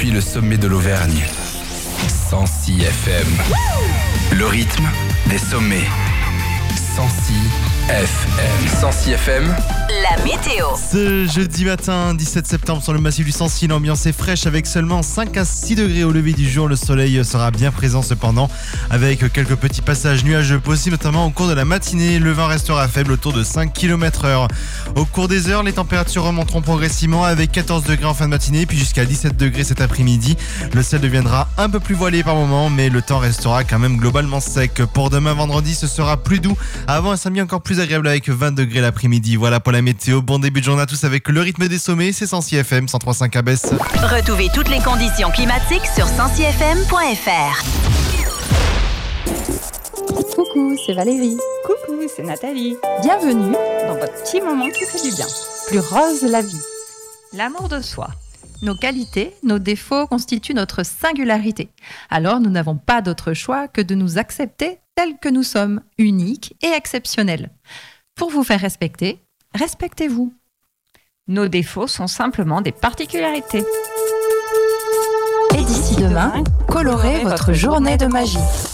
depuis le sommet de l'Auvergne. 106 FM. Le rythme des sommets. 106 FM. 106 FM. La météo. Ce jeudi matin, 17 septembre, sur le massif du Sancy, l'ambiance est fraîche avec seulement 5 à 6 degrés au lever du jour. Le soleil sera bien présent cependant, avec quelques petits passages nuageux possibles, notamment au cours de la matinée. Le vent restera faible autour de 5 km/h. Au cours des heures, les températures remonteront progressivement avec 14 degrés en fin de matinée, puis jusqu'à 17 degrés cet après-midi. Le ciel deviendra un peu plus voilé par moment, mais le temps restera quand même globalement sec. Pour demain vendredi, ce sera plus doux, avant un samedi encore plus agréable avec 20 degrés l'après-midi. Voilà pour la météo. Bon début de journée à tous avec le rythme des sommets. C'est 106 FM, 103.5 à Besse. Retrouvez toutes les conditions climatiques sur 106fm.fr. Coucou, c'est Valérie. Coucou, c'est Nathalie. Bienvenue Dans votre petit moment qui fait du bien. Plus rose la vie. L'amour de soi. Nos qualités, nos défauts constituent notre singularité. Alors nous n'avons pas d'autre choix que de nous accepter tels que nous sommes, uniques et exceptionnels. Pour vous faire respecter, respectez-vous. Nos défauts sont simplement des particularités. Et d'ici demain, colorez votre journée de magie.